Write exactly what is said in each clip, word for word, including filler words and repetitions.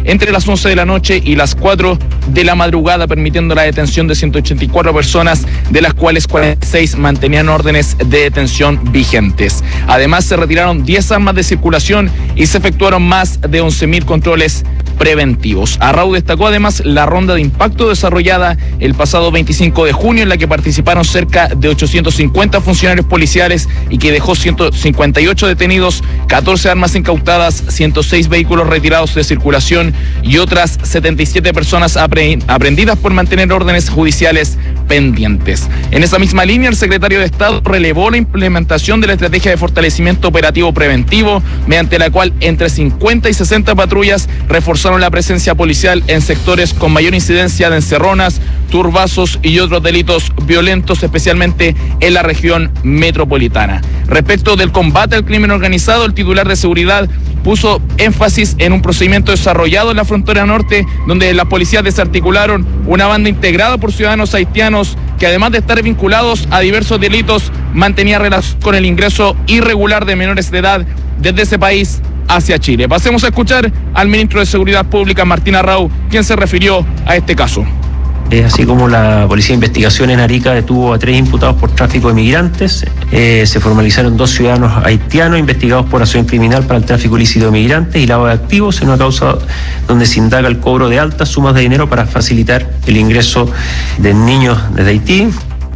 entre las once de la noche y las cuatro de la madrugada, permitiendo la detención de ciento ochenta y cuatro personas, de las cuales cuarenta y seis mantenían órdenes de detención vigentes. Además, se retiraron diez armas de circulación y se efectuaron más de once mil controles preventivos. Arrau destacó además la ronda de impacto desarrollada el pasado veinticinco de junio, en la que participaron cerca de ochocientos cincuenta funcionarios policiales y que dejó ciento cincuenta y ocho detenidos, catorce armas incautadas, ciento seis vehículos retirados de circulación y otras setenta y siete personas aprendidas por mantener órdenes judiciales pendientes. En esa misma línea, el secretario de Estado relevó la implementación de la estrategia de fortalecimiento operativo preventivo, mediante la cual entre cincuenta y sesenta patrullas reforzaron la presencia policial en sectores con mayor incidencia de encerronas, turbazos y otros delitos violentos, especialmente en la región metropolitana. Respecto del combate al crimen organizado, el titular de seguridad puso énfasis en un procedimiento desarrollado en la frontera norte, donde las policías desarticularon una banda integrada por ciudadanos haitianos que, además de estar vinculados a diversos delitos, mantenía relación con el ingreso irregular de menores de edad desde ese país hacia Chile. Pasemos a escuchar al ministro de Seguridad Pública, Martín Arrau, quien se refirió a este caso. Eh, así como la Policía de Investigación en Arica detuvo a tres imputados por tráfico de migrantes, eh, se formalizaron dos ciudadanos haitianos investigados por acción criminal para el tráfico ilícito de migrantes y lavado de activos, en una causa donde se indaga el cobro de altas sumas de dinero para facilitar el ingreso de niños desde Haití.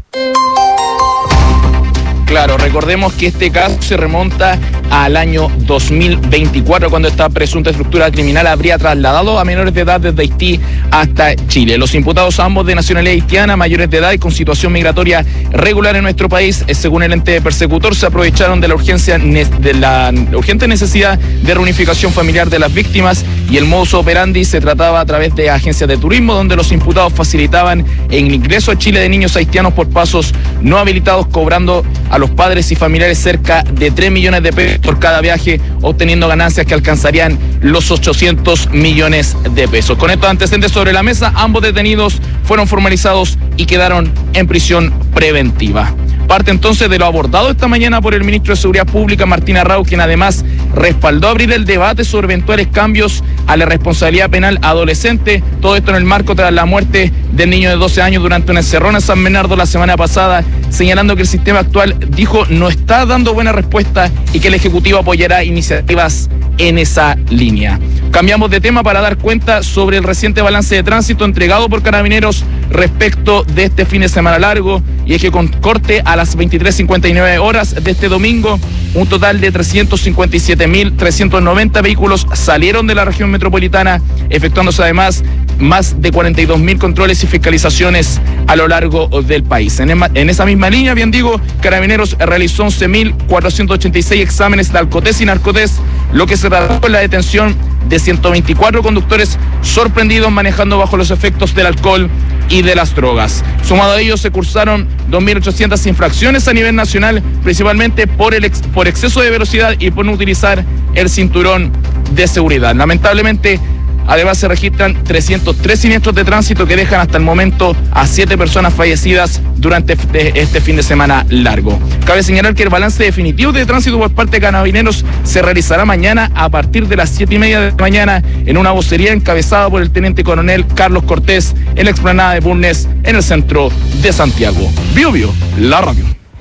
Claro, recordemos que este caso se remonta al año dos mil veinticuatro, cuando esta presunta estructura criminal habría trasladado a menores de edad desde Haití hasta Chile. Los imputados, ambos de nacionalidad haitiana, mayores de edad y con situación migratoria regular en nuestro país, según el ente persecutor, se aprovecharon de la urgencia de la urgente necesidad de reunificación familiar de las víctimas, y el modus operandi se trataba a través de agencias de turismo, donde los imputados facilitaban el ingreso a Chile de niños haitianos por pasos no habilitados, cobrando a los padres y familiares cerca de tres millones de pesos por cada viaje, obteniendo ganancias que alcanzarían los ochocientos millones de pesos. Con estos antecedentes sobre la mesa, ambos detenidos fueron formalizados y quedaron en prisión preventiva. Parte entonces de lo abordado esta mañana por el ministro de Seguridad Pública, Martín Arrau, quien además respaldó abrir el debate sobre eventuales cambios a la responsabilidad penal adolescente. Todo esto en el marco tras la muerte del niño de doce años durante una encerrona en San Bernardo la semana pasada, señalando que el sistema actual, dijo, no está dando buena respuesta y que el Ejecutivo apoyará iniciativas en esa línea. Cambiamos de tema para dar cuenta sobre el reciente balance de tránsito entregado por Carabineros respecto de este fin de semana largo, y es que con corte a las veintitrés cincuenta y nueve horas de este domingo, un total de trescientos cincuenta y siete mil trescientos noventa vehículos salieron de la región metropolitana, efectuándose además más de cuarenta y dos mil controles y fiscalizaciones a lo largo del país. En, en esa misma línea, bien digo, Carabineros realizó once mil cuatrocientos ochenta y seis exámenes de alcotés y narcotés, lo que se trató en la detención de ciento veinticuatro conductores sorprendidos manejando bajo los efectos del alcohol y de las drogas. Sumado a ello, se cursaron dos mil ochocientas infracciones a nivel nacional, principalmente por, el ex, por exceso de velocidad y por no utilizar el cinturón de seguridad. Lamentablemente, además, se registran trescientos tres siniestros de tránsito que dejan hasta el momento a siete personas fallecidas durante este fin de semana largo. Cabe señalar que el balance definitivo de tránsito por parte de Carabineros se realizará mañana a partir de las siete y media de la mañana en una vocería encabezada por el teniente coronel Carlos Cortés en la explanada de Bulnes, en el centro de Santiago. Bio Bio, la radio.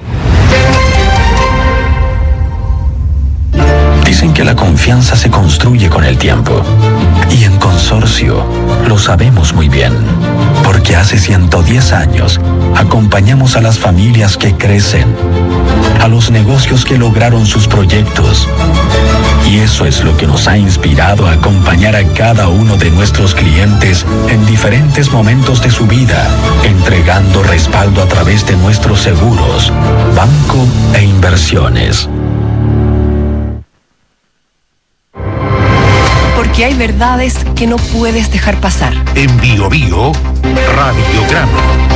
Dicen que la confianza se construye con el tiempo. Y en Consorcio lo sabemos muy bien, porque hace ciento diez años acompañamos a las familias que crecen, a los negocios que lograron sus proyectos. Y eso es lo que nos ha inspirado a acompañar a cada uno de nuestros clientes en diferentes momentos de su vida, entregando respaldo a través de nuestros seguros, banco e inversiones. Porque hay verdades que no puedes dejar pasar. En Bio Bio, Radiograma.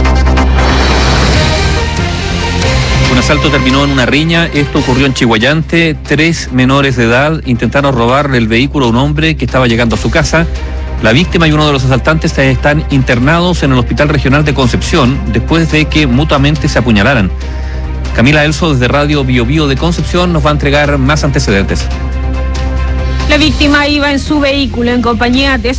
Un asalto terminó en una riña. Esto ocurrió en Chihuayante. Tres menores de edad intentaron robarle el vehículo a un hombre que estaba llegando a su casa. La víctima y uno de los asaltantes están internados en el Hospital Regional de Concepción después de que mutuamente se apuñalaran. Camila Elso, desde Radio Bio Bio de Concepción, nos va a entregar más antecedentes. La víctima iba en su vehículo en compañía de